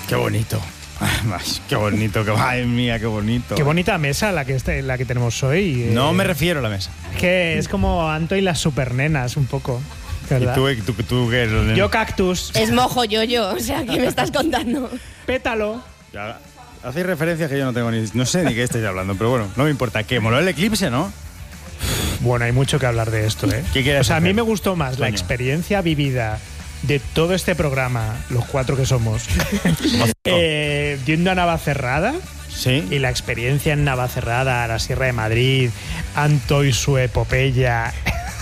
Qué bonito. Qué bonito, madre mía, qué bonito. Qué bonita mesa la que tenemos hoy. No me refiero a la mesa. Que es como Anto y las supernenas, un poco. ¿Verdad? ¿Y tú qué eres? Yo cactus. Es mojo yo, o sea, ¿qué me estás contando? Pétalo. Ya, hacéis referencias que yo no sé ni qué estáis hablando, pero bueno, no me importa. ¿Qué? ¿Moló el eclipse, no? Bueno, hay mucho que hablar de esto, ¿eh? ¿Qué quieres O sea, a mí hacer? me gustó más la experiencia vivida de todo este programa, los 4 que somos, yendo a Navacerrada. Sí. Y la experiencia en Navacerrada, la Sierra de Madrid, Anto y su epopeya.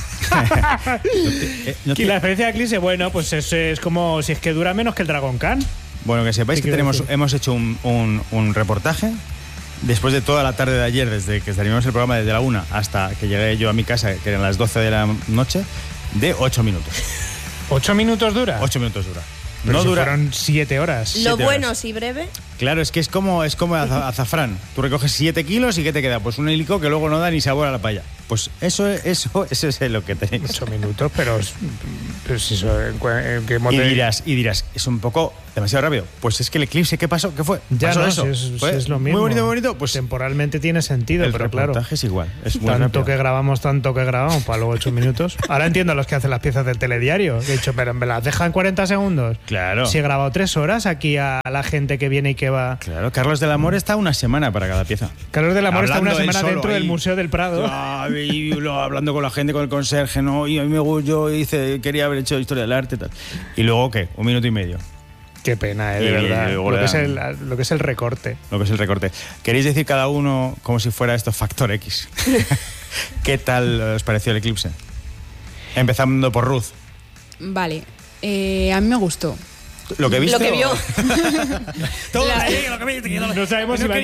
Y la experiencia de Eclipse, bueno, pues es como si es que dura menos que el Dragon Khan. Bueno, que sepáis que hemos hecho un reportaje después de toda la tarde de ayer, desde que salimos el programa desde la 1 hasta que llegué yo a mi casa, que eran las 12 de la noche, de 8 minutos. ¿8 minutos dura? 8 minutos dura. Pero no si dura. Fueron 7 horas. Lo 7 bueno, horas. sí breve. Claro, es que es como azafrán. Tú recoges 7 kilos y ¿qué te queda? Pues un helico que luego no da ni sabor a la paella. Pues eso es lo que tenéis. 8 minutos, pero si eso, ¿en qué Y dirás, es un poco demasiado rápido. Pues es que el eclipse, ¿qué pasó? ¿Qué fue? Ya ¿Pasó no, eso? si ¿Fue es lo mismo. Muy bonito. Pues temporalmente tiene sentido, el pero claro. El reportaje es igual. Es muy tanto rápido. que grabamos, para luego 8 minutos. Ahora entiendo a los que hacen las piezas del telediario. De hecho, pero me las dejan 40 segundos. Claro. Si he grabado 3 horas aquí a la gente que viene y que va. Claro, Carlos del Amor está una semana para cada pieza. Carlos del Amor está una Hablando él semana solo dentro ahí. del Museo del Prado. Hablando con la gente, con el conserje, ¿no? Y a mí quería haber hecho historia del arte y tal. ¿Y luego qué? 1 minuto y medio. Qué pena, de Y verdad. luego Lo le que, dan- lo que es el recorte. Lo que es el recorte. ¿Queréis decir cada uno como si fuera esto Factor X? ¿Qué tal os pareció el eclipse? Empezando por Ruth. Vale, a mí me gustó. ¿Lo que viste? Lo que vio. Todo La- ahí, lo que viste. No sabemos, si va a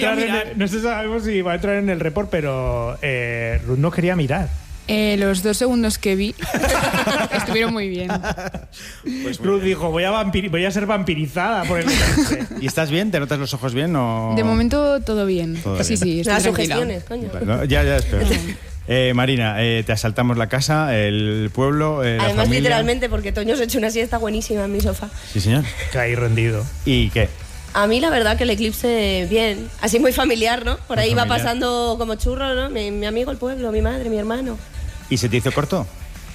entrar en el report, pero Ruth no quería mirar. Los 2 segundos que vi estuvieron muy bien. Pues muy Ruth bien. dijo, voy a ser vampirizada por el eclipse. ¿Y estás bien? ¿Te notas los ojos bien? O... De momento todo bien. Todo Sí, bien. sí, estoy Las tranquila. sugestiones, coño. No, ya, espera. Marina, te asaltamos la casa, el pueblo, la Además, familia. literalmente, porque Toño se ha hecho una siesta buenísima en mi sofá. Sí, señor. Caí rendido. ¿Y qué? A mí la verdad que el eclipse, bien. Así muy familiar, ¿no? Por Muy ahí va familiar. pasando como churro, ¿no? Mi amigo, el pueblo, mi madre, mi hermano. ¿Y se te hizo corto?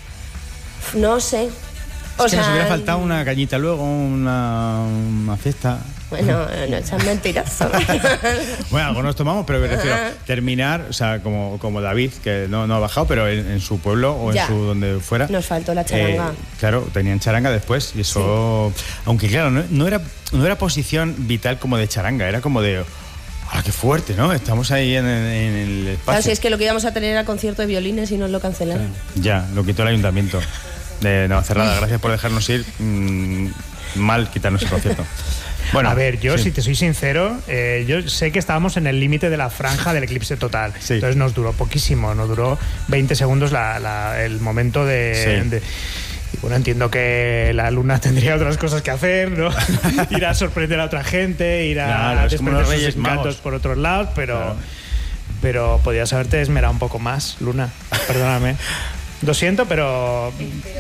No sé. Es que nos hubiera faltado una cañita luego, una fiesta. Bueno, no seas mentiroso. Bueno, algo nos tomamos, pero me refiero terminar, o sea, como David, que no ha bajado, pero en su pueblo o Ya. en su donde fuera. Nos faltó la charanga. Claro, tenían charanga después y eso... Aunque claro, no era posición vital como de charanga, era como de... ¡Ah, qué fuerte!, ¿no? Estamos ahí en el espacio. Claro, si es que lo que íbamos a tener era concierto de violines y nos lo cancelaron. Ya, lo quitó el ayuntamiento de Navacerrada. Gracias por dejarnos ir. Mal quitarnos el concierto. Bueno, a ver, yo sí. si te soy sincero, yo sé que estábamos en el límite de la franja del eclipse total. Sí. Entonces nos duró poquísimo, nos duró 20 segundos el momento de... Sí. Y bueno, entiendo que la luna tendría otras cosas que hacer, ¿no? Ir a sorprender a otra gente, ir a Claro, es como desprender los sus Reyes encantos Magos. por otros lados, Claro. pero podías haberte esmerado un poco más, Luna. Perdóname. Lo siento, pero...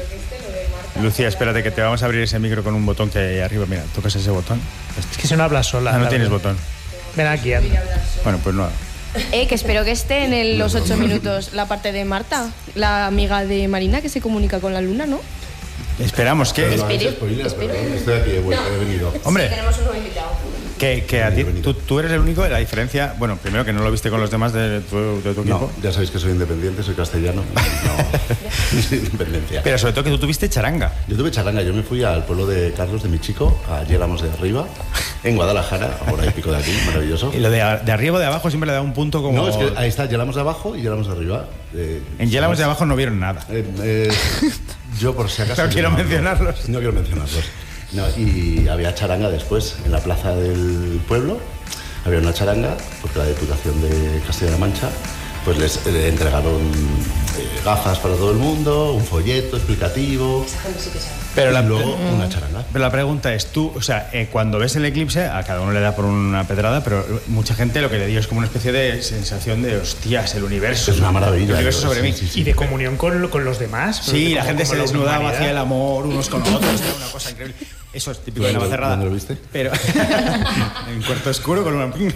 Lucía, espérate que te vamos a abrir ese micro con un botón que hay ahí arriba. Mira, tocas ese botón. Es que si no hablas sola. No la tienes verdad. botón. Ven aquí, anda. Bueno, pues no. Que espero que esté en los 8 minutos la parte de Marta, la amiga de Marina que se comunica con la luna, ¿no? Esperamos que... Espere, Spoiler, espere. perdón, estoy aquí, he venido. Hombre, Tenemos un nuevo invitado. que a ti, tú eres el único de la diferencia... Bueno, primero que no lo viste con los demás de tu equipo. No, ya sabéis que soy independiente, soy castellano. No, sin independencia. Pero sobre todo que tú tuviste charanga. Yo tuve charanga, yo me fui al pueblo de Carlos, de mi chico, a Llegamos de Arriba, en Guadalajara, a hora y pico de aquí, maravilloso. Y lo de arriba o de abajo siempre le da un punto como... No, es que ahí está, Llegamos de abajo y Llegamos de arriba. En Llegamos de abajo no vieron nada. Yo por si acaso... No quiero mencionarlos. No quiero mencionarlos. No, y había charanga después, en la plaza del pueblo, había una charanga, porque la Diputación de Castilla-La Mancha, pues les entregaron gafas para todo el mundo, un folleto explicativo. Pero y luego una charanga. Pero la pregunta es, tú, o sea, cuando ves el eclipse, a cada uno le da por una pedrada, pero mucha gente lo que le dio es como una especie de sensación de, hostias, el universo. Es una maravilla. El universo sobre mí. Y de comunión con los demás. Sí, la gente como se la desnudaba, humanidad. hacía el amor unos con otros, era una cosa increíble. Eso es típico de Navacerrada. ¿Dónde lo viste? Pero en Cuarto Oscuro con una luz.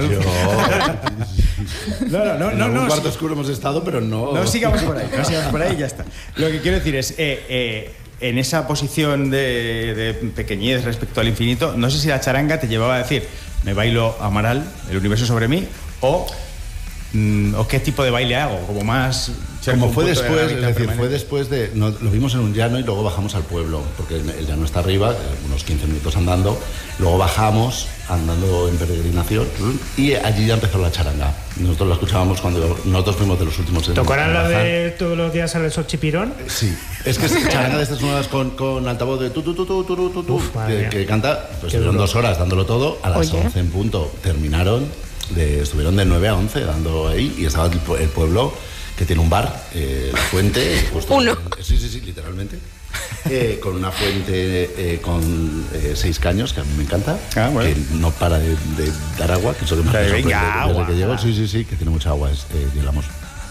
No, En algún cuarto oscuro hemos estado, pero no... No sigamos por ahí, y ya está. Lo que quiero decir es, en esa posición de pequeñez respecto al infinito, no sé si la charanga te llevaba a decir, me bailo Amaral, el universo sobre mí, o qué tipo de baile hago, como más... Como fue después, es decir, fue después de... lo vimos en un llano y luego bajamos al pueblo, porque el llano está arriba, unos 15 minutos andando, luego bajamos andando en peregrinación y allí ya empezó la charanga. Nosotros la escuchábamos cuando nosotros fuimos de los últimos... ¿Tocarán la de todos los días al Xochipirón? Sí, es que es charanga de estas nuevas con altavoz de tu, que canta, pues estuvieron 2 horas dándolo todo, a las 11 en punto terminaron, estuvieron de 9 a 11 dando ahí y estaba el pueblo que tiene un bar, la fuente... Uno. Sí, literalmente. Con una fuente con 6 caños, que a mí me encanta, bueno. que no para de dar agua, que es lo que más me sorprende agua. desde que llego. Sí, que tiene mucha agua, digamos.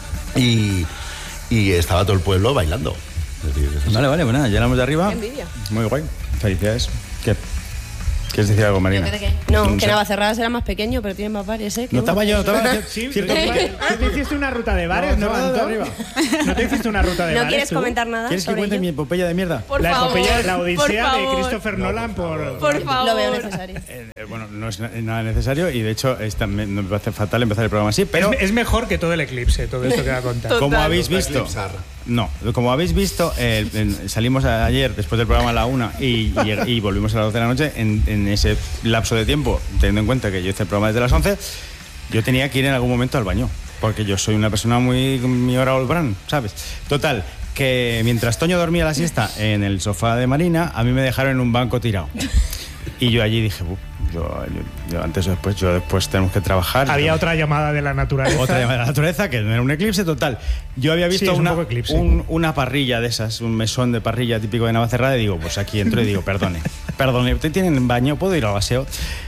Y estaba todo el pueblo bailando. Es decir, Vale, bueno, ya hablamos de arriba. Qué envidia. Muy guay. Felicidades. ¿Qué? ¿Quieres decir algo, Marina? No, que Navacerrada será más pequeño, pero tiene más bares, ¿eh? No estaba yo. Sí, Cierto. ¿tú te hiciste una ruta de bares, no, Navacerrada Antón? de arriba. ¿No te hiciste una ruta de ¿No bares? quieres tú? comentar nada ¿Quieres que sobre cuente ello? mi epopeya de mierda? Por La favor, epopeya, la por odisea de favor. Christopher Nolan por favor. Lo veo necesario. Bueno, no es nada necesario y de hecho me parece fatal empezar el programa así, pero Es mejor que todo el eclipse, todo esto que va a contar. Total. como habéis Para visto... eclipsar. No, como habéis visto, salimos ayer después del programa a la 1 y volvimos a las 12 de la noche. En ese lapso de tiempo, teniendo en cuenta que yo hice el programa desde las 11, yo tenía que ir en algún momento al baño, porque yo soy una persona muy... mi hora Olbran, ¿sabes? Total, que mientras Toño dormía la siesta en el sofá de Marina, a mí me dejaron en un banco tirado. Y yo allí dije, yo antes o después, después tenemos que trabajar. Había otra llamada de la naturaleza. Otra llamada de la naturaleza, que no era un eclipse total. Yo había visto Sí, es un poco eclipse. una parrilla de esas, un mesón de parrilla típico de Navacerrada, y digo, pues aquí entro y digo, perdone, ¿usted tiene baño? ¿Puedo ir al aseo?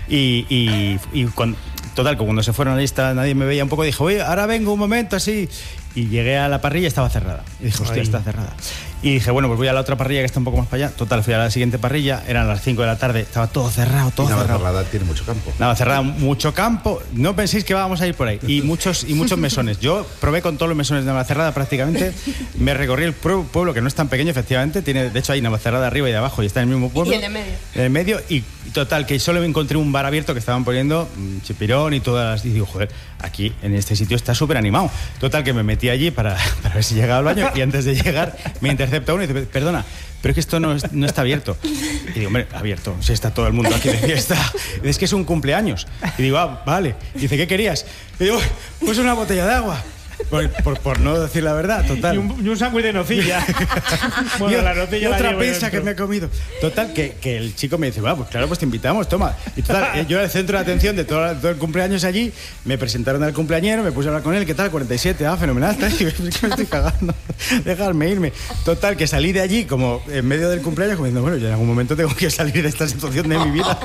Total, que cuando se fueron a la lista nadie me veía un poco, dije, oye, ahora vengo un momento así. Y llegué a la parrilla y estaba cerrada. Y dije, hostia, está cerrada. Y dije, bueno, pues voy a la otra parrilla que está un poco más para allá. Total, fui a la siguiente parrilla, eran las 5 de la tarde, estaba todo cerrado, todo cerrado. Navacerrada tiene mucho campo. Navacerrada, mucho campo. No penséis que vamos a ir por ahí. Y muchos mesones. Yo probé con todos los mesones de Navacerrada prácticamente. Me recorrí el pueblo, que no es tan pequeño, efectivamente. De hecho, hay Navacerrada arriba y de abajo y está en el mismo pueblo. Y en el medio. En el medio. Y total, que solo encontré un bar abierto que estaban poniendo chipirón y todas las... Y digo, joder, aquí en este sitio está súper animado. Total, que me metí allí para ver si llegaba al baño. Y antes de llegar, me intercepta uno y dice, perdona, pero es que esto no está abierto. Y digo, hombre, abierto, si está todo el mundo aquí de fiesta. Y es que es un cumpleaños. Y digo, vale. Y dice, ¿qué querías? Y digo, pues una botella de agua. Por no decir la verdad, total. Y un sándwich de nocilla. Bueno, la nocilla y la otra llevo pizza dentro. que me he comido. Total, que el chico me dice, pues claro, pues te invitamos, toma. Y total, yo era el centro de atención de todo el cumpleaños allí. Me presentaron al cumpleañero, me puse a hablar con él, ¿qué tal? 47, fenomenal. Y es que me estoy cagando, dejarme irme. Total, que salí de allí como en medio del cumpleaños, como diciendo, bueno, yo en algún momento tengo que salir de esta situación de mi vida.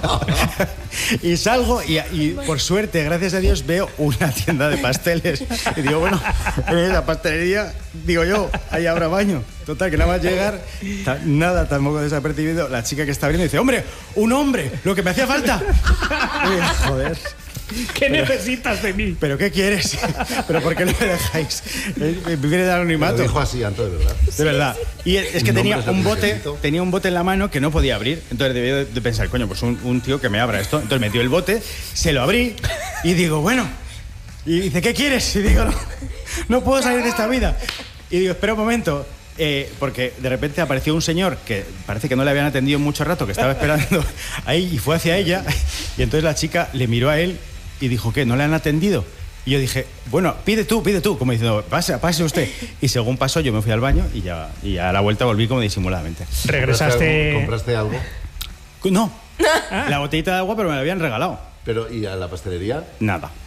Y salgo y por suerte, gracias a Dios, veo una tienda de pasteles. Y digo, bueno, en esa pastelería, digo yo, ahí habrá baño. Total, que nada más llegar, nada tampoco desapercibido, la chica que está abriendo dice, ¡hombre, un hombre! ¡Lo que me hacía falta! Y, joder. ¿Qué necesitas de mí? ¿Pero qué quieres? ¿Pero por qué no me dejáis vivir de anonimato? Lo dijo así, Anto, de verdad. De verdad. Y es que Un tenía hombre un bote, satisfecho. tenía un bote en la mano que no podía abrir. Entonces debía de pensar, coño, pues un tío que me abra esto. Entonces metió el bote, se lo abrí y digo, bueno. Y dice, ¿qué quieres? Y digo, no puedo salir de esta vida. Y digo, espera un momento. Porque de repente apareció un señor que parece que no le habían atendido mucho rato, que estaba esperando ahí y fue hacia ella. Y entonces la chica le miró a él y dijo, ¿qué? ¿No le han atendido? Y yo dije, bueno, pide tú, como diciendo, pase usted. Y según pasó, yo me fui al baño y a la vuelta volví como disimuladamente. Regresaste. ¿Compraste algo? No, la botellita de agua, pero me la habían regalado. Pero, ¿y a la pastelería? Nada.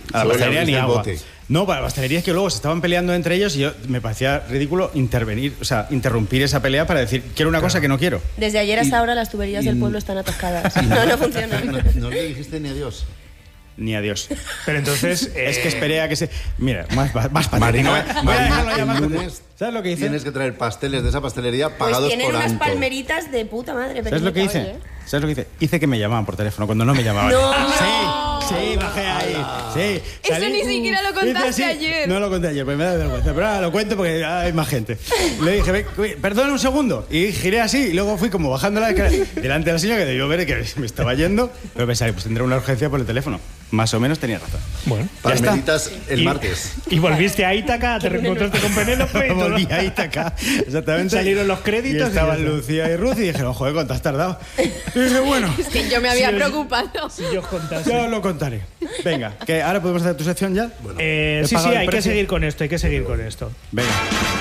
A la pastelería ni agua. Bote. No, para la pastelería es que luego se estaban peleando entre ellos y me parecía ridículo interrumpir esa pelea para decir, quiero una cosa que no quiero. Desde ayer hasta ahora las tuberías del pueblo están atascadas. No funcionan. No le dijiste ni adiós. Ni adiós. Pero entonces... Es que esperé a que se... Mira, más patético. Marina, Voy a dejarlo ya el más lunes patético. ¿Sabes lo que hice? tienes que traer pasteles de esa pastelería Pues pagados tienen por unas Anto. palmeritas de puta madre. ¿Sabes lo que hice? pequeñitas, ¿Sabes lo que hice? Hice que me llamaban por teléfono cuando no me llamaban. ¡No! Sí, bajé ahí. Sí. Eso ni siquiera lo contaste hice así. ayer. No lo conté ayer, pues me da vergüenza. Pero ahora lo cuento porque hay más gente. Le dije, perdón un segundo. Y giré así y luego fui como bajando la escalera delante de la señora que debió ver que me estaba yendo. Pero pensaba, pues tendré una urgencia por el teléfono. Más o menos tenía razón. Bueno, Palmeritas el martes. Y volviste a Ítaca, te reencontraste con Penélope y todo. Volví a Ítaca. Exactamente. Salieron los créditos. Y estaban Lucía y Ruth y dijeron, joder, ¿cuánto has tardado? Y dije, bueno. Es que yo me había preocupado. Si yo os contase. Ya os lo contaré. Venga, que ahora podemos hacer tu sección ya. Bueno, Sí, hay que seguir con esto, Venga.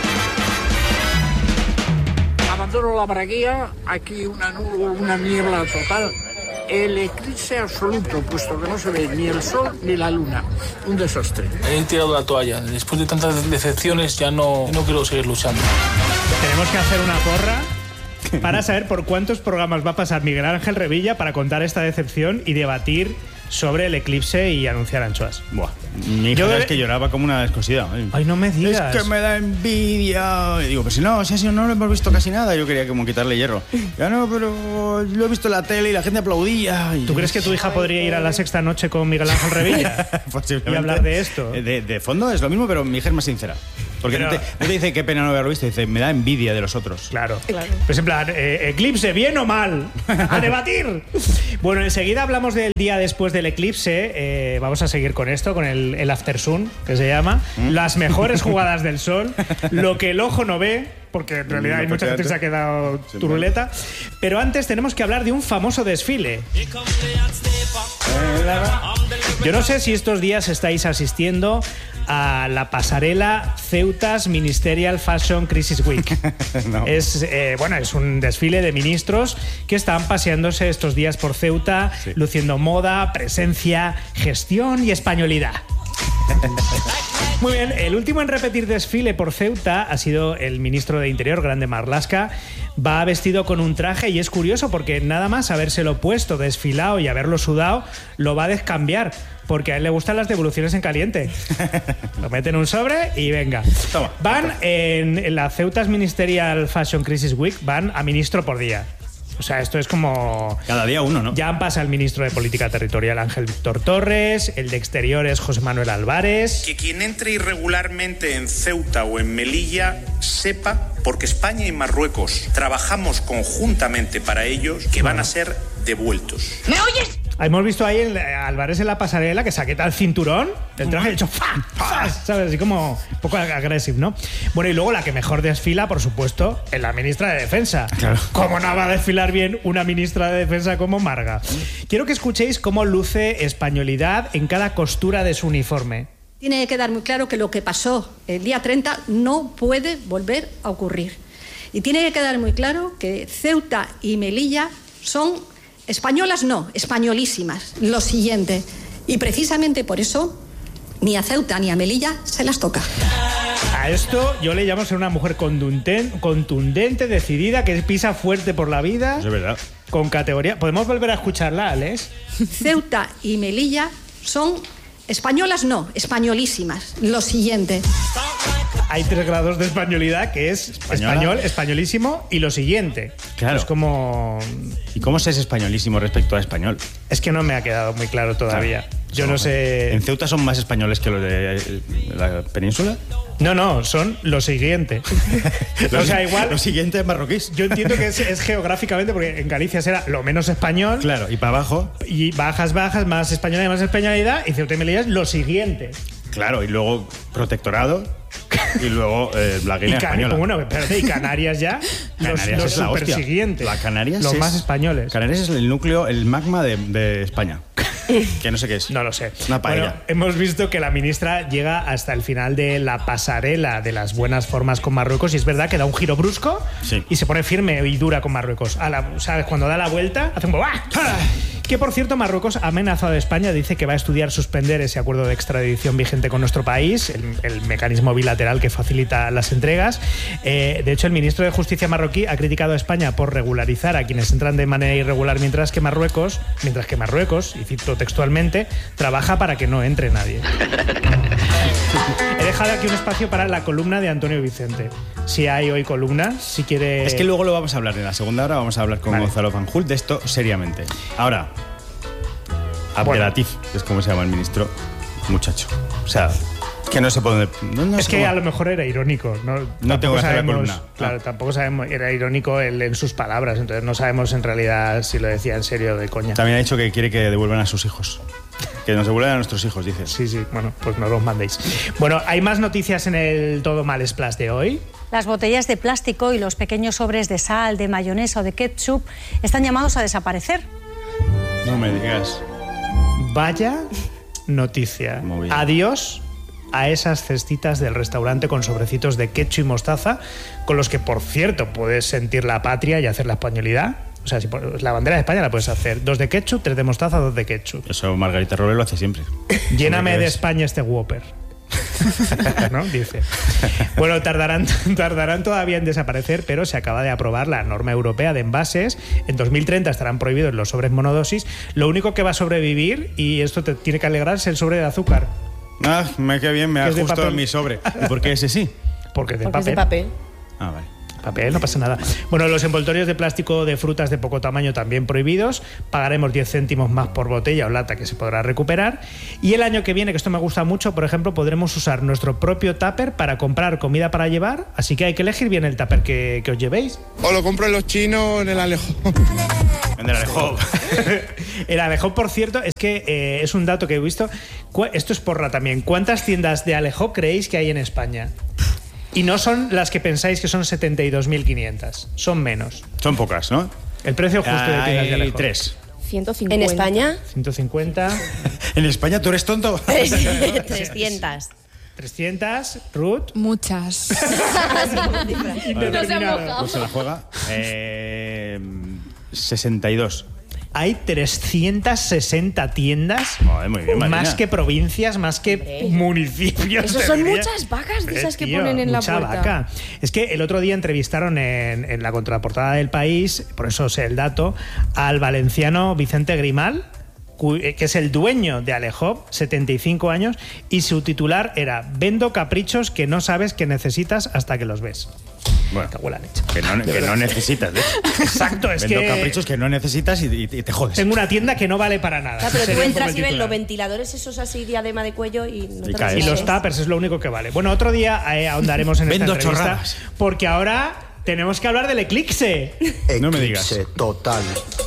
Abandono la braguía, aquí una niebla total. El eclipse absoluto, puesto que no se ve ni el sol ni la luna. Un desastre. He tirado la toalla. Después de tantas decepciones ya no quiero seguir luchando. Tenemos que hacer una porra para saber por cuántos programas va a pasar Miguel Ángel Revilla para contar esta decepción y debatir sobre el eclipse y anunciar anchoas. Buah. Mi hija es que lloraba como una descosida. Ay, no me digas. Es que me da envidia. Y digo, pues si no lo hemos visto casi nada. Yo quería como quitarle hierro. Ya no, pero lo he visto en la tele y la gente aplaudía. ¿Tú crees que tu hija podría ir a la sexta noche con Miguel Ángel Revilla? Posiblemente. Y hablar de esto. De fondo es lo mismo, pero mi hija es más sincera. Porque Pero- no te dice qué pena no haberlo visto, dice, me da envidia de los otros. Claro. Pues en plan, eclipse, ¿bien o mal? ¡A debatir! Bueno, enseguida hablamos del día después del eclipse. Vamos a seguir con esto, con el After Sun, que se llama. Las mejores jugadas del sol. Lo que el ojo no ve, porque en realidad hay mucha gente que se ha quedado turuleta. Pero antes tenemos que hablar de un famoso desfile. Yo no sé si estos días estáis asistiendo a la pasarela Ceutas Ministerial Fashion Crisis Week. No. Es un desfile de ministros que están paseándose estos días por Ceuta, luciendo moda, presencia, gestión y españolidad. Muy bien, el último en repetir desfile por Ceuta ha sido el ministro de Interior, Grande Marlaska. Va vestido con un traje y es curioso porque nada más habérselo puesto, desfilado y haberlo sudado, lo va a descambiar. Porque a él le gustan las devoluciones en caliente. Lo meten en un sobre y venga. Toma. Van en la Ceutas Ministerial Fashion Crisis Week, van a ministro por día. O sea, esto es como... Cada día uno, ¿no? Ya han pasado el ministro de Política Territorial Ángel Víctor Torres, el de Exteriores José Manuel Álvarez. Que quien entre irregularmente en Ceuta o en Melilla sepa, porque España y Marruecos trabajamos conjuntamente para ellos, que van a ser devueltos. ¿Me oyes? Hemos visto ahí a Álvarez en la pasarela que saqueta el cinturón, el traje hecho ¡fa! ¡fa! ¿Sabes? Así como un poco agresivo, ¿no? Bueno, y luego la que mejor desfila, por supuesto, es la ministra de Defensa. Claro. ¿Cómo no va a desfilar bien una ministra de Defensa como Marga? Quiero que escuchéis cómo luce españolidad en cada costura de su uniforme. Tiene que quedar muy claro que lo que pasó el día 30 no puede volver a ocurrir. Y tiene que quedar muy claro que Ceuta y Melilla son españolas, no, españolísimas. Lo siguiente. Y precisamente por eso ni a Ceuta ni a Melilla se las toca. A esto yo le llamo ser una mujer contundente, decidida, que pisa fuerte por la vida. Eso es verdad. Con categoría. ¿Podemos volver a escucharla, Alex? Ceuta y Melilla son españolas, no, españolísimas. Lo siguiente. Hay 3 grados de españolidad, que es Española. español, españolísimo y lo siguiente. Claro. Es como... ¿Y cómo se es españolísimo respecto a español? Es que no me ha quedado muy claro todavía. Claro. Yo no sé... ¿En Ceuta son más españoles que los de la península? No, son lo siguiente. O sea, igual... Lo siguiente es marroquíes. Yo entiendo que es geográficamente, porque en Galicia será lo menos español. Claro, y para abajo. Y bajas, más españolidad, más españolidad. Y Ceuta y Melilla es lo siguiente. Claro, y luego protectorado. Y luego la Guinea española. Bueno, espérate, y Canarias ya. Canarias los es la hostia. supersiguientes. La Canarias los es- más españoles. Canarias es el núcleo, el magma de España. Que no sé qué es. No lo sé. Una paella. Bueno, hemos visto que la ministra llega hasta el final de la pasarela de las buenas formas con Marruecos y es verdad que da un giro brusco Sí. y se pone firme y dura con Marruecos. ¿Sabes? Cuando da la vuelta, hace un... ¡ah! Que, por cierto, Marruecos ha amenazado a España, dice que va a estudiar suspender ese acuerdo de extradición vigente con nuestro país, el mecanismo bilateral que facilita las entregas. De hecho, el ministro de Justicia marroquí ha criticado a España por regularizar a quienes entran de manera irregular, mientras que Marruecos, y cito textualmente, trabaja para que no entre nadie. He dejado aquí un espacio para la columna de Antonio Vicente. Si hay hoy columna, si quiere... Es que luego lo vamos a hablar en la segunda hora, vamos a hablar con Gonzalo Fanjul de esto seriamente. Ahora, Abdelatif, es como se llama el ministro, muchacho. O sea, que no se puede... No es que a lo mejor era irónico. No tengo que hacer la columna. Claro, tampoco sabemos, era irónico en sus palabras, entonces no sabemos en realidad si lo decía en serio o de coña. También ha dicho que quiere que devuelvan a sus hijos. Que nos devuelvan a nuestros hijos, dice. Sí, bueno, pues no los mandéis. Bueno, hay más noticias en el Todo Mal Splash de hoy. Las botellas de plástico y los pequeños sobres de sal, de mayonesa o de ketchup están llamados a desaparecer. No me digas. Vaya noticia. Adiós a esas cestitas del restaurante con sobrecitos de ketchup y mostaza, con los que, por cierto, puedes sentir la patria y hacer la españolidad. O sea, si la bandera de España la puedes hacer 2 de ketchup, 3 de mostaza, 2 de ketchup. Eso Margarita Robles lo hace siempre. Lléname de España este Whopper. ¿No? Dice. Bueno, tardarán todavía en desaparecer, pero se acaba de aprobar la norma europea de envases. En 2030 estarán prohibidos los sobres monodosis. Lo único que va a sobrevivir, y esto te tiene que alegrar, es el sobre de azúcar. Qué bien, me ha ajustado mi sobre. ¿Y por qué ese sí? Porque es de papel. Es de papel. Ah, vale. Papel, no pasa nada. Bueno, los envoltorios de plástico de frutas de poco tamaño también prohibidos. Pagaremos 10 céntimos más por botella o lata que se podrá recuperar. Y el año que viene, que esto me gusta mucho, por ejemplo, podremos usar nuestro propio tupper para comprar comida para llevar. Así que hay que elegir bien el tupper que os llevéis. O lo compro en los chinos en el Alejo. En el Alejo. El Alejo, por cierto, es que es un dato que he visto. Esto es porra también. ¿Cuántas tiendas de Alejo creéis que hay en España? Y no son las que pensáis que son 72.500. Son menos. Son pocas, ¿no? El precio justo de tiendas de Alejo. 3. 150. ¿En España? 150. ¿En España tú eres tonto? 300. 300, Ruth. Muchas. No se ha mojado. Pues se la juega. 62. Hay 360 tiendas. Muy bien, Marina. Más que provincias, más que municipios. Eso son muchas vacas de esas que ponen en la puerta. Mucha vaca. Es que el otro día entrevistaron en la contraportada del País, por eso sé el dato, al valenciano Vicente Grimal, que es el dueño de Alejo, 75 años, y su titular era: vendo caprichos que no sabes que necesitas hasta que los ves. Bueno, que no necesitas, ¿eh? Exacto, es vendo que... caprichos que no necesitas y te jodes. Tengo una tienda que no vale para nada. Claro, pero tú entras y ves los ventiladores esos así, diadema de cuello y no te los y los tuppers es lo único que vale. Bueno, otro día ahondaremos en esta entrevista. Chorradas. Porque ahora tenemos que hablar del eclipse. No me digas. Eclipse total.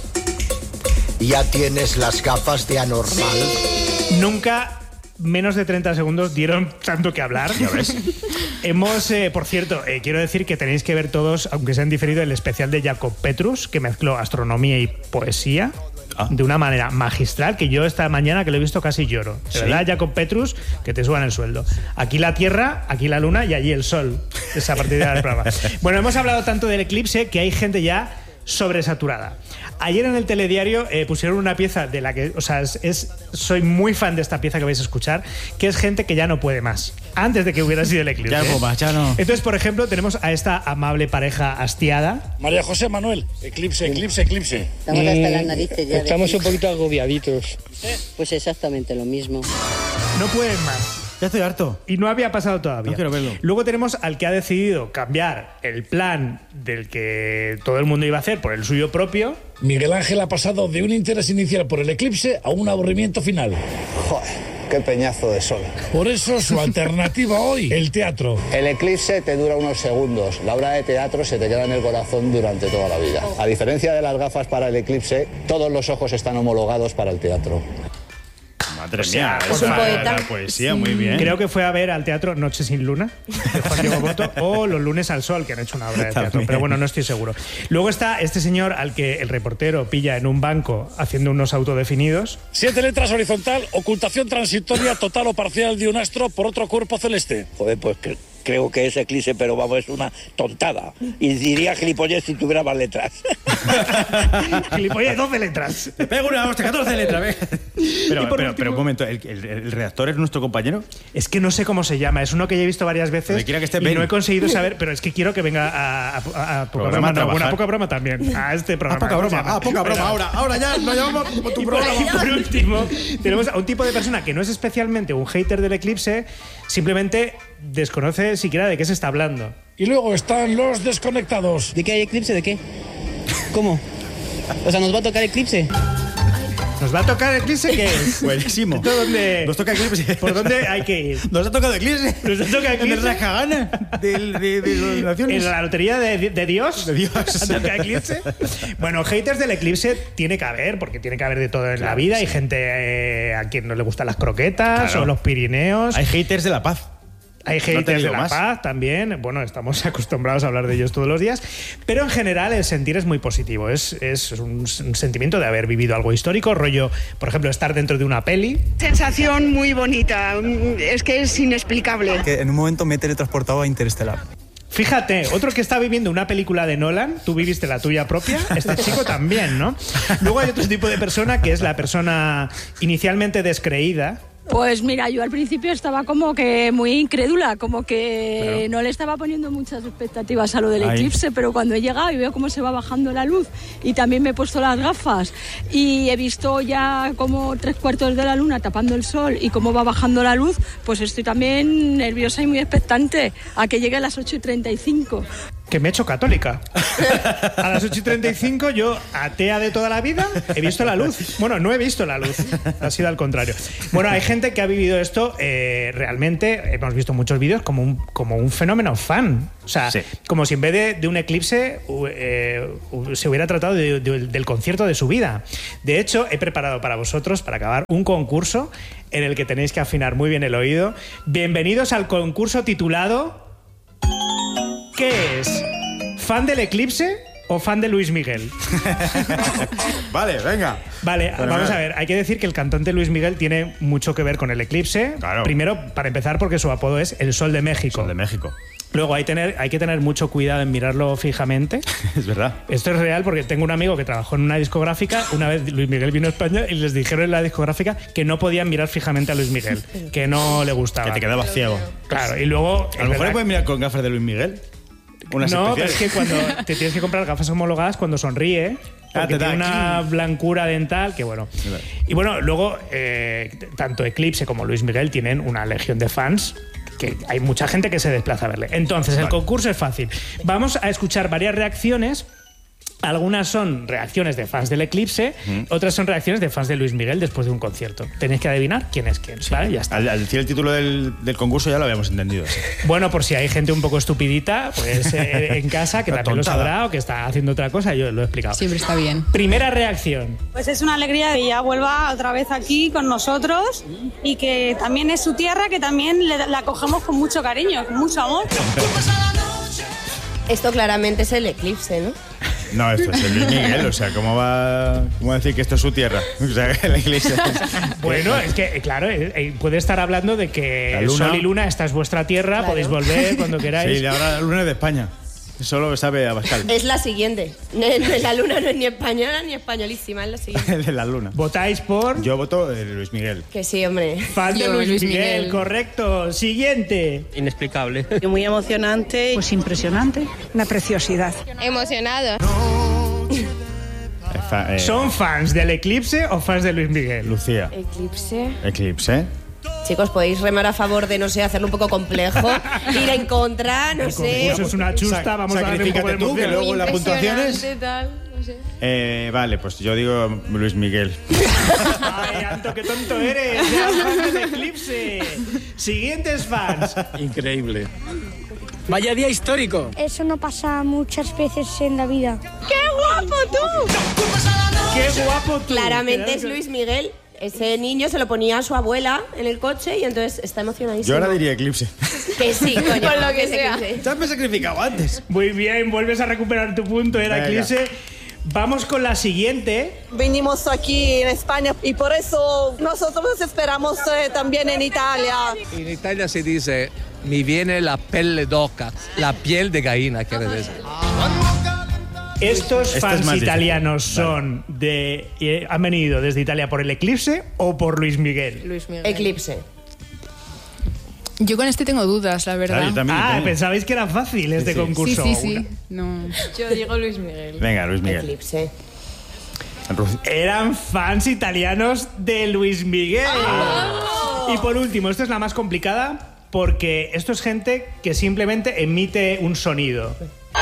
¿Ya tienes las gafas de anormal? Nunca menos de 30 segundos dieron tanto que hablar. Ya ves. Hemos, por cierto, quiero decir que tenéis que ver todos, aunque se han diferido, el especial de Jacob Petrus, que mezcló astronomía y poesía de una manera magistral, que yo esta mañana que lo he visto casi lloro. De verdad, Jacob Petrus, que te suban el sueldo. Aquí la Tierra, aquí la Luna y allí el Sol. Esa partida del programa. Bueno, hemos hablado tanto del eclipse que hay gente ya sobresaturada. Ayer en el telediario pusieron una pieza de la que, o sea, soy muy fan de esta pieza que vais a escuchar, que es gente que ya no puede más, antes de que hubiera sido el eclipse. Ya no. Entonces, por ejemplo, tenemos a esta amable pareja hastiada. María José Manuel, eclipse. Estamos hasta las narices ya. Estamos un poquito agobiaditos. Pues exactamente lo mismo. No pueden más. Ya estoy harto. Y no había pasado todavía. No quiero verlo. Luego tenemos al que ha decidido cambiar el plan del que todo el mundo iba a hacer por el suyo propio. Miguel Ángel ha pasado de un interés inicial por el eclipse a un aburrimiento final. Joder, qué peñazo de sol. Por eso su alternativa hoy, el teatro. El eclipse te dura unos segundos. La obra de teatro se te queda en el corazón durante toda la vida. A diferencia de las gafas para el eclipse, todos los ojos están homologados para el teatro. Madre mía, es un poeta. La poesía, muy bien. Creo que fue a ver al teatro Noche sin Luna, de Juan Diego Boto, o Los lunes al sol, que han hecho una obra de teatro. También. Pero bueno, no estoy seguro. Luego está este señor al que el reportero pilla en un banco haciendo unos autodefinidos. 7 letras horizontal, ocultación transitoria total o parcial de un astro por otro cuerpo celeste. Joder, pues creo que es eclipse, pero vamos, es una tontada. Y diría gilipollez si tuviera más letras. Gilipollez, 12 letras. Te pego una hostia, 14 letras. Pero un momento, ¿el redactor es nuestro compañero? Es que no sé cómo se llama, es uno que ya he visto varias veces que esté y no he conseguido saber, pero es que quiero que venga a poca broma, poca broma también, a este programa. Poca broma, ahora ya nos llamamos como tu programa. Y por último, tenemos a un tipo de persona que no es especialmente un hater del eclipse, simplemente desconoce siquiera de qué se está hablando. Y luego están los desconectados. ¿De qué hay eclipse? ¿De qué? ¿Cómo? O sea, ¿nos va a tocar eclipse? ¿Nos va a tocar eclipse? ¿Qué es? Buenísimo. ¿Dónde? Nos toca eclipse. ¿Por dónde hay que ir? Nos ha tocado eclipse. ¿Nos ha tocado eclipse? En la cagana de las naciones. ¿En la lotería de Dios? De Dios. ¿Ha tocado eclipse? Bueno, haters del eclipse tiene que haber, porque tiene que haber de todo en la vida. Hay gente a quien no le gustan las croquetas o los Pirineos. Hay haters de la paz. Hay haters de la paz también. Bueno, estamos acostumbrados a hablar de ellos todos los días. Pero en general el sentir es muy positivo. Es un sentimiento de haber vivido algo histórico. Rollo, por ejemplo, estar dentro de una peli. Sensación muy bonita. Es que es inexplicable. Que en un momento me he teletransportado a Interestelar. Fíjate, otro que está viviendo una película de Nolan, tú viviste la tuya propia, este chico también, ¿no? Luego hay otro tipo de persona que es la persona inicialmente descreída. Pues mira, yo al principio estaba como que muy incrédula, como que no le estaba poniendo muchas expectativas a lo del eclipse, pero cuando he llegado y veo cómo se va bajando la luz y también me he puesto las gafas y he visto ya como 3/4 de la luna tapando el sol y cómo va bajando la luz, pues estoy también nerviosa y muy expectante a que llegue a las 8:35. Que me he hecho católica. A las 8:35 yo, atea de toda la vida, he visto la luz. Bueno, no he visto la luz, ha sido al contrario. Bueno, hay gente que ha vivido esto realmente, hemos visto muchos vídeos como un fenómeno fan. O sea, como si en vez de un eclipse se hubiera tratado del concierto de su vida. De hecho, he preparado para vosotros, para acabar, un concurso en el que tenéis que afinar muy bien el oído. Bienvenidos al concurso titulado... ¿Qué es? ¿Fan del eclipse o fan de Luis Miguel? Vale, venga. Vale, vamos a ver. Hay que decir que el cantante Luis Miguel tiene mucho que ver con el eclipse. Claro. Primero, para empezar, porque su apodo es el Sol de México. Sol de México. Luego hay que tener mucho cuidado en mirarlo fijamente. Es verdad. Esto es real porque tengo un amigo que trabajó en una discográfica. Una vez Luis Miguel vino a España y les dijeron en la discográfica que no podían mirar fijamente a Luis Miguel, que no le gustaba. Que te quedaba ciego. Claro, y luego... A lo mejor le pueden mirar con gafas de Luis Miguel. No, pero es que cuando te tienes que comprar gafas homologadas cuando sonríe, porque tiene una blancura dental que bueno. Y bueno, luego tanto Eclipse como Luis Miguel tienen una legión de fans, que hay mucha gente que se desplaza a verle. Entonces, el concurso es fácil. Vamos a escuchar varias reacciones. Algunas son reacciones de fans del Eclipse, otras son reacciones de fans de Luis Miguel después de un concierto. Tenéis que adivinar quién es quién, ¿vale? Ya está. Al decir el título del concurso ya lo habíamos entendido. Sí. Bueno, por si hay gente un poco estupidita, pues en casa, que también lo sabrá o que está haciendo otra cosa, yo lo he explicado. Siempre está bien. Primera reacción. Pues es una alegría que ya vuelva otra vez aquí con nosotros y que también es su tierra, que también la acogemos con mucho cariño, con mucho amor. Esto claramente es el Eclipse, ¿no? No, esto es el Luis Miguel, o sea, ¿cómo va a decir que esto es su tierra? O sea, la iglesia. Bueno, es que, claro, puede estar hablando de que Sol y Luna, esta es vuestra tierra, claro. Podéis volver cuando queráis. Sí, ahora la Luna es de España. Eso lo sabe Abascal. Es la siguiente. La Luna no es ni española ni españolísima, es la siguiente. El de la Luna. ¿Votáis por? Yo voto Luis Miguel. Que sí, hombre. Fan de Luis Miguel, correcto. Siguiente. Inexplicable. Muy emocionante. Pues impresionante. Una preciosidad. Emocionado. ¿Son fans del Eclipse o fans de Luis Miguel? Lucía. Eclipse. Chicos, podéis remar a favor de, no sé, hacerlo un poco complejo, ir en contra, no sé. Eso es una chusta, vamos a darle un poco de tú, que luego las puntuaciones. Tal, no sé. Vale, pues yo digo Luis Miguel. Ay, Anto, qué tonto eres. Ya fan del Eclipse. Siguientes fans. Increíble. Vaya día histórico. Eso no pasa muchas veces en la vida. ¡Qué guapo tú! ¡Qué guapo tú! Claramente es Luis Miguel. Ese niño se lo ponía a su abuela en el coche y entonces está emocionadísimo. Yo ahora diría Eclipse. Que sí, coño. Por lo que sea. Ya me he sacrificado antes. Muy bien, vuelves a recuperar tu punto, era Eclipse. Vamos con la siguiente. Vinimos aquí en España y por eso nosotros esperamos también en Italia. En Italia se dice, mi viene la pelle d'oca, la piel de gallina, quiere decir. ¿Estos Este fans es más italianos difícil. son de... ¿Han venido desde Italia por el Eclipse o por Luis Miguel? Luis Miguel. Eclipse. Yo con este tengo dudas, la verdad. Claro, yo también. Pensabais que era fácil este concurso. Sí. No. Yo digo Luis Miguel. Venga, Luis Miguel. Eclipse. Eran fans italianos de Luis Miguel. Y por último, esto es la más complicada porque esto es gente que simplemente emite un sonido.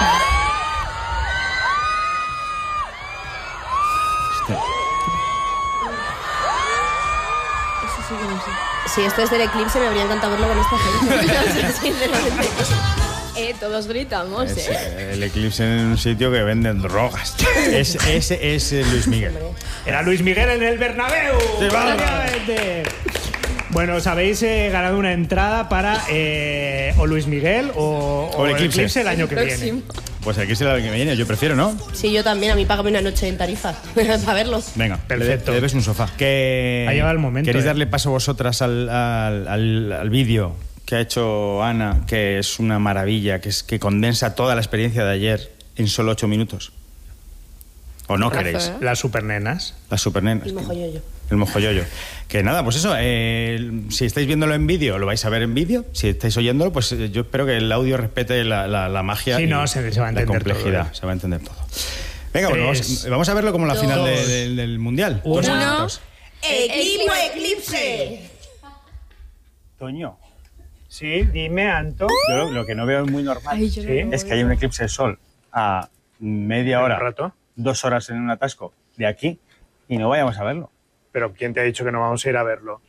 Si esto es del Eclipse, me habría encantado verlo con esta gente. O sea, sinceramente. Todos gritamos, El Eclipse en un sitio que venden drogas. Ese es Luis Miguel. Era Luis Miguel en el Bernabéu. Sí, vamos. Obviamente. Bueno, os habéis ganado una entrada para o Luis Miguel o el Eclipse el año que viene. Pues el Eclipse el año que viene, yo prefiero, ¿no? Sí, yo también. A mí págame una noche en Tarifa para verlo. Venga, perfecto. Le debes un sofá. Ha llegado el momento. ¿Queréis darle paso vosotras al vídeo que ha hecho Ana, que es una maravilla, que condensa toda la experiencia de ayer en solo 8 minutos? ¿O no queréis? Las supernenas. Las supernenas. El mojoyoyo. El mojoyoyo. Que nada, pues eso, si estáis viéndolo en vídeo, lo vais a ver en vídeo. Si estáis oyéndolo, pues yo espero que el audio respete la magia Sí, y no, se va a entender la complejidad. todo, Se va a entender todo. Venga, bueno, vamos a verlo como la final del Mundial. Uno. ¡Equipo Eclipse! Toño. Sí, dime, Anto. Yo lo que no veo muy normal Ay, yo no es que hay un eclipse de sol a media hora, 2 horas en un atasco de aquí y no vayamos a verlo. Pero ¿quién te ha dicho que no vamos a ir a verlo?